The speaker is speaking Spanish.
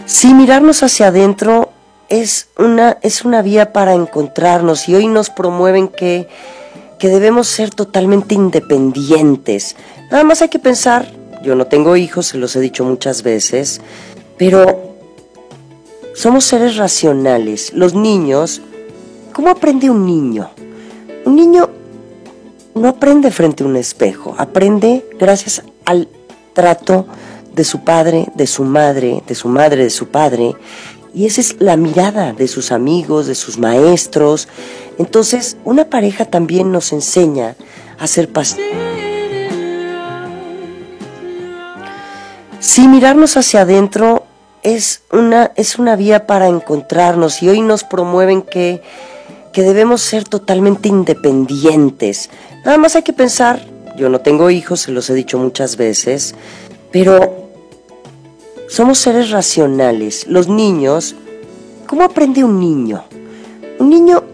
Sí, mirarnos hacia adentro es una vía para encontrarnos, y hoy nos promueven que debemos ser totalmente independientes. Nada más hay que pensar, yo no tengo hijos, se los he dicho muchas veces, pero somos seres racionales. Los niños, ¿cómo aprende un niño? Un niño no aprende frente a un espejo, aprende gracias al trato de su padre, de su madre, de su madre, de su padre, y esa es la mirada de sus amigos, de sus maestros. Entonces, una pareja también nos enseña a ser pacientes. Sí, mirarnos hacia adentro es una vía para encontrarnos, y hoy nos promueven que debemos ser totalmente independientes. Nada más hay que pensar, yo no tengo hijos, se los he dicho muchas veces, pero somos seres racionales. Los niños, ¿cómo aprende un niño? Un niño